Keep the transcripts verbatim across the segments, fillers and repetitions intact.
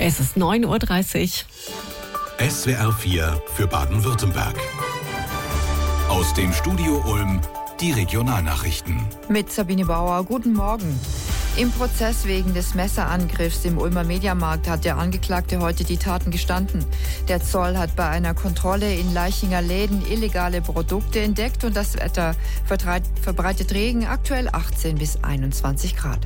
Es ist neun Uhr dreißig. S W R vier für Baden-Württemberg. Aus dem Studio Ulm die Regionalnachrichten. Mit Sabine Bauer, guten Morgen. Im Prozess wegen des Messerangriffs im Ulmer Mediamarkt hat der Angeklagte heute die Taten gestanden. Der Zoll hat bei einer Kontrolle in Laichinger Läden illegale Produkte entdeckt und das Wetter verbreitet Regen, aktuell achtzehn bis einundzwanzig Grad.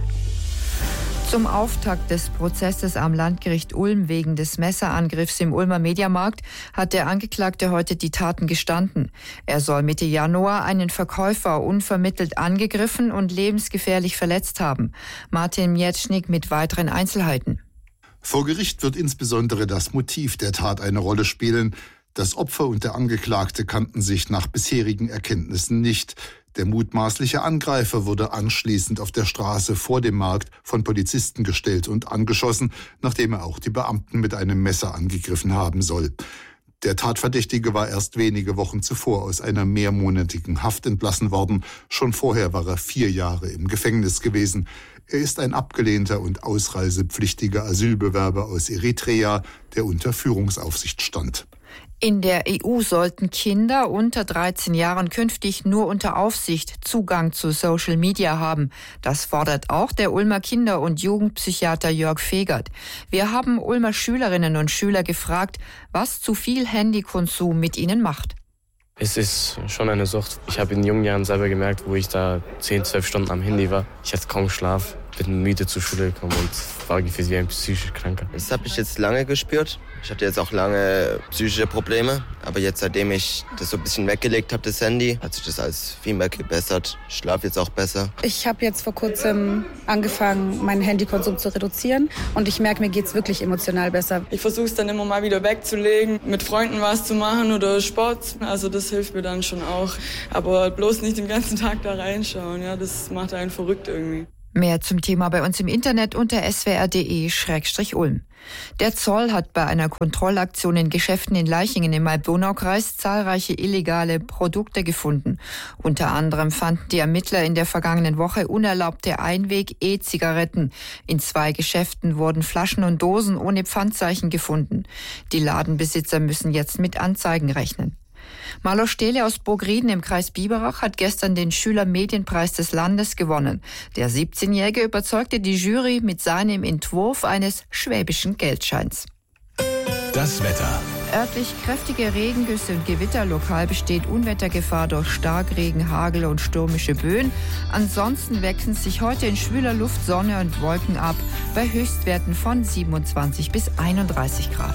Zum Auftakt des Prozesses am Landgericht Ulm wegen des Messerangriffs im Ulmer Mediamarkt hat der Angeklagte heute die Taten gestanden. Er soll Mitte Januar einen Verkäufer unvermittelt angegriffen und lebensgefährlich verletzt haben. Martin Mietschnik mit weiteren Einzelheiten. Vor Gericht wird insbesondere das Motiv der Tat eine Rolle spielen. Das Opfer und der Angeklagte kannten sich nach bisherigen Erkenntnissen nicht. Der mutmaßliche Angreifer wurde anschließend auf der Straße vor dem Markt von Polizisten gestellt und angeschossen, nachdem er auch die Beamten mit einem Messer angegriffen haben soll. Der Tatverdächtige war erst wenige Wochen zuvor aus einer mehrmonatigen Haft entlassen worden. Schon vorher war er vier Jahre im Gefängnis gewesen. Er ist ein abgelehnter und ausreisepflichtiger Asylbewerber aus Eritrea, der unter Führungsaufsicht stand. In der E U sollten Kinder unter dreizehn Jahren künftig nur unter Aufsicht Zugang zu Social Media haben. Das fordert auch der Ulmer Kinder- und Jugendpsychiater Jörg Fegert. Wir haben Ulmer Schülerinnen und Schüler gefragt, was zu viel Handykonsum mit ihnen macht. Es ist schon eine Sucht. Ich habe in jungen Jahren selber gemerkt, wo ich da zehn, zwölf Stunden am Handy war. Ich hatte kaum Schlaf, bin müde zur Schule gekommen und war gefühlt wie ein psychisch Kranker. Das habe ich jetzt lange gespürt. Ich hatte jetzt auch lange psychische Probleme. Aber jetzt, seitdem ich das so ein bisschen weggelegt habe, das Handy, hat sich das alles viel mehr gebessert. Ich schlafe jetzt auch besser. Ich habe jetzt vor kurzem angefangen, meinen Handykonsum zu reduzieren. Und ich merke, mir geht's wirklich emotional besser. Ich versuche es dann immer mal wieder wegzulegen, mit Freunden was zu machen oder Sport. Also das hilft mir dann schon auch. Aber bloß nicht den ganzen Tag da reinschauen. Ja, das macht einen verrückt irgendwie. Mehr zum Thema bei uns im Internet unter s w r punkt d e schrägstrich ulm. Der Zoll hat bei einer Kontrollaktion in Geschäften in Laichingen im Main-Donau-Kreis zahlreiche illegale Produkte gefunden. Unter anderem fanden die Ermittler in der vergangenen Woche unerlaubte Einweg-E-Zigaretten. In zwei Geschäften wurden Flaschen und Dosen ohne Pfandzeichen gefunden. Die Ladenbesitzer müssen jetzt mit Anzeigen rechnen. Marlo Stehle aus Burgrieden im Kreis Biberach hat gestern den Schülermedienpreis des Landes gewonnen. Der siebzehnjährige überzeugte die Jury mit seinem Entwurf eines schwäbischen Geldscheins. Das Wetter. Örtlich kräftige Regengüsse und Gewitter. Lokal besteht Unwettergefahr durch Starkregen, Hagel und stürmische Böen. Ansonsten wechseln sich heute in schwüler Luft Sonne und Wolken ab, bei Höchstwerten von siebenundzwanzig bis einunddreißig Grad.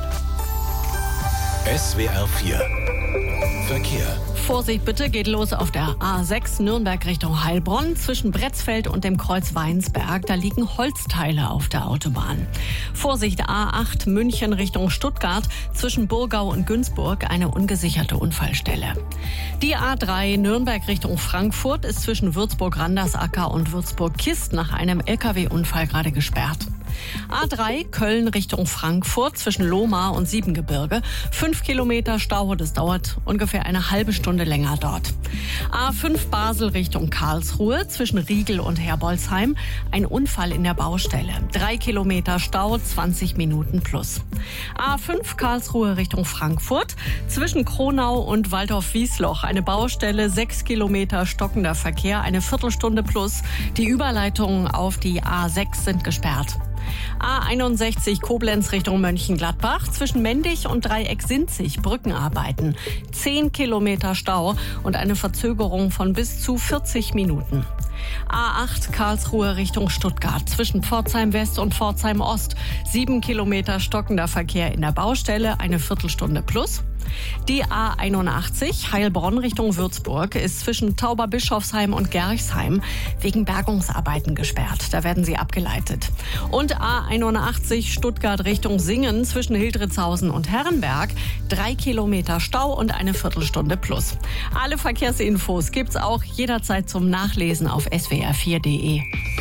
S W R vier Verkehr. Vorsicht bitte, geht los auf der A sechs Nürnberg Richtung Heilbronn. Zwischen Bretzfeld und dem Kreuz Weinsberg, da liegen Holzteile auf der Autobahn. Vorsicht A acht München Richtung Stuttgart. Zwischen Burgau und Günzburg eine ungesicherte Unfallstelle. Die A drei Nürnberg Richtung Frankfurt ist zwischen Würzburg-Randersacker und Würzburg-Kist nach einem L K W-Unfall gerade gesperrt. A drei Köln Richtung Frankfurt zwischen Lohmar und Siebengebirge. Fünf Kilometer Stau, das dauert ungefähr eine halbe Stunde länger dort. A fünf Basel Richtung Karlsruhe zwischen Riegel und Herbolzheim. Ein Unfall in der Baustelle. Drei Kilometer Stau, zwanzig Minuten plus. A fünf Karlsruhe Richtung Frankfurt zwischen Kronau und Waldorf-Wiesloch. Eine Baustelle, sechs Kilometer stockender Verkehr, eine Viertelstunde plus. Die Überleitungen auf die A sechs sind gesperrt. A einundsechzig Koblenz Richtung Mönchengladbach. Zwischen Mendig und Dreieck-Sinzig Brückenarbeiten. Zehn Kilometer Stau und eine Verzögerung von bis zu vierzig Minuten. A acht Karlsruhe Richtung Stuttgart. Zwischen Pforzheim West und Pforzheim Ost. Sieben Kilometer stockender Verkehr in der Baustelle. Eine Viertelstunde plus. Die A einundachtzig Heilbronn Richtung Würzburg ist zwischen Tauberbischofsheim und Gerchsheim wegen Bergungsarbeiten gesperrt. Da werden sie abgeleitet. Und A einundachtzig Stuttgart Richtung Singen zwischen Hildritzhausen und Herrenberg. Drei Kilometer Stau und eine Viertelstunde plus. Alle Verkehrsinfos gibt's auch jederzeit zum Nachlesen auf s w r vier punkt d e.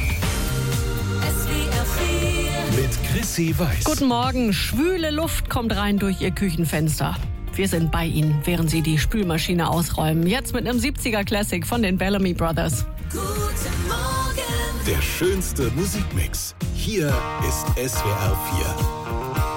Mit Chrissy Weiß. Guten Morgen. Schwüle Luft kommt rein durch Ihr Küchenfenster. Wir sind bei Ihnen, während Sie die Spülmaschine ausräumen. Jetzt mit einem siebziger Classic von den Bellamy Brothers. Guten Morgen. Der schönste Musikmix. Hier ist S W R vier.